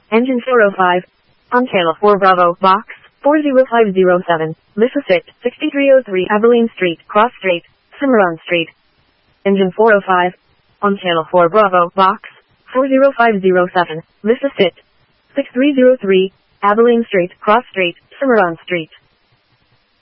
Engine 405. On channel 4 Bravo, box 40507. Mississippi, 6303 Abilene Street, Cross Strait, Cimarron Street. Engine 405. On channel 4 Bravo, box 40507. Mississippi, 6303 Abilene Street, Cross Strait, Cimarron Street.